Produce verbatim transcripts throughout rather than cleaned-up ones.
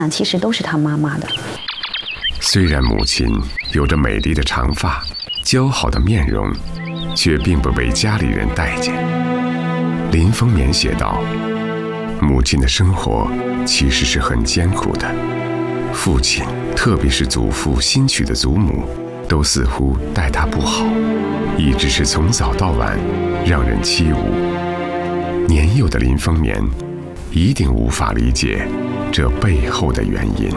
其实都是他妈妈的。 虽然母亲有着美丽的长发、姣好的面容，却并不被家里人待见。林风眠写道：母亲的生活其实是很艰苦的，父亲，特别是祖父新娶的祖母，都似乎待她不好，一直是从早到晚，让人凄无。年幼的林风眠一定无法理解这背后的原因。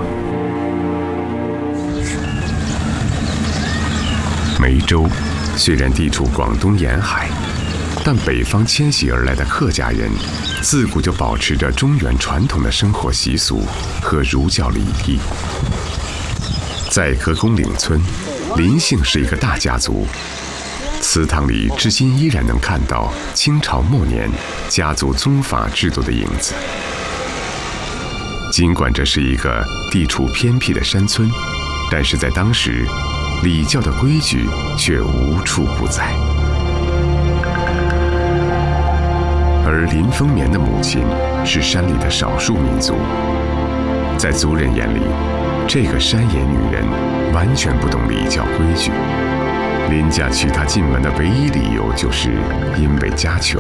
梅州虽然地处广东沿海，但北方迁徙而来的客家人自古就保持着中原传统的生活习俗和儒教礼仪。在河宫岭村，林姓是一个大家族，祠堂里至今依然能看到清朝末年家族宗法制度的影子。尽管这是一个地处偏僻的山村，但是在当时，礼教的规矩却无处不在。而林风眠的母亲是山里的少数民族，在族人眼里，这个山野女人完全不懂礼教规矩。林家娶她进门的唯一理由就是因为家穷。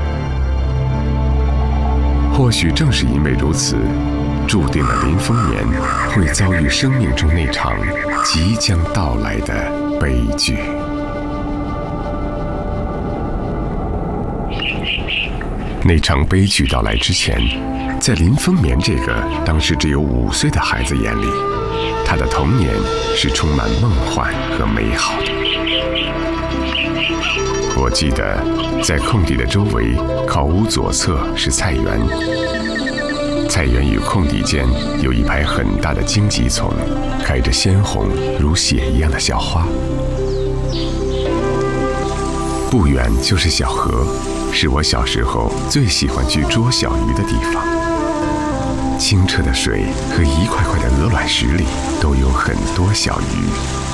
或许正是因为如此，注定了林风眠会遭遇生命中那场即将到来的悲剧。那场悲剧到来之前，在林风眠这个当时只有五岁的孩子眼里，他的童年是充满梦幻和美好的。我记得在空地的周围，考屋左侧是菜园，菜园与空地间有一排很大的荆棘丛，开着鲜红如血一样的小花。不远就是小河，是我小时候最喜欢去捉小鱼的地方。清澈的水和一块块的鹅卵石里都有很多小鱼。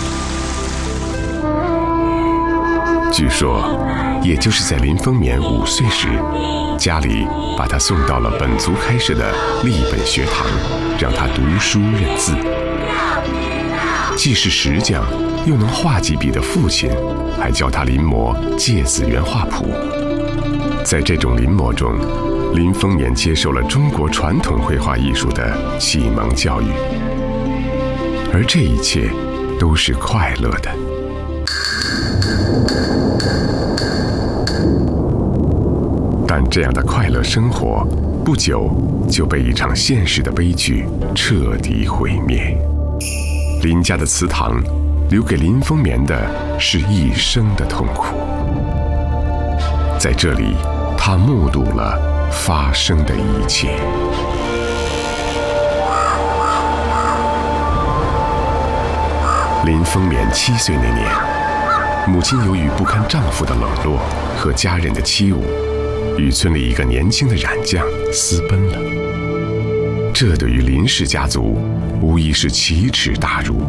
据说，也就是在林风眠五岁时，家里把他送到了本族开设的立本学堂，让他读书认字。既是石匠，又能画几笔的父亲，还教他临摹《芥子园画谱》。在这种临摹中，林风眠接受了中国传统绘画艺术的启蒙教育，而这一切都是快乐的。但这样的快乐生活，不久就被一场现实的悲剧彻底毁灭。林家的祠堂留给林风眠的是一生的痛苦。在这里，他目睹了发生的一切。林风眠七岁那年，母亲由于不堪丈夫的冷落和家人的欺侮，与村里一个年轻的染匠私奔了。这对于林氏家族无疑是奇耻大辱。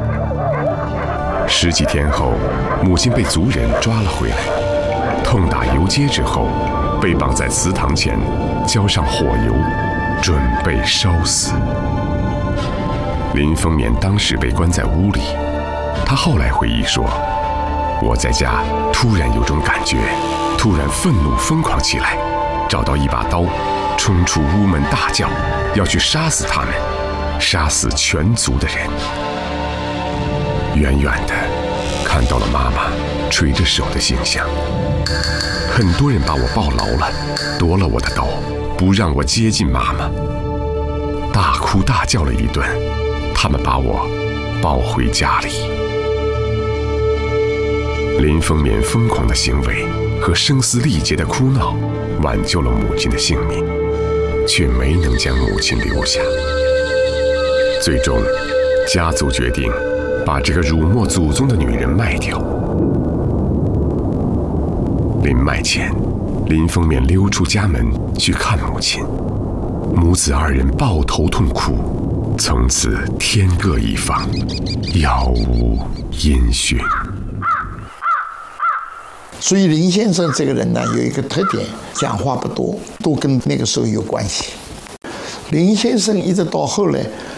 十几天后，母亲被族人抓了回来，痛打游街之后，被绑在祠堂前，浇上火油，准备烧死。林风眠当时被关在屋里，他后来回忆说：“我在家突然有种感觉，突然愤怒疯狂起来，找到一把刀，冲出屋门大叫，要去杀死他们，杀死全族的人。”远远的看到了妈妈垂着手的形象。很多人把我抱牢了，夺了我的刀，不让我接近妈妈。大哭大叫了一顿，他们把我抱回家里。林风眠疯狂的行为和声嘶力竭的哭闹，挽救了母亲的性命，却没能将母亲留下。最终，家族决定把这个辱没祖宗的女人卖掉。临卖前，林风眠溜出家门去看母亲，母子二人抱头痛哭，从此天各一方，杳无音讯。 所以林先生这个人呢，有一个特点，讲话不多，都跟那个时候有关系。林先生一直到后来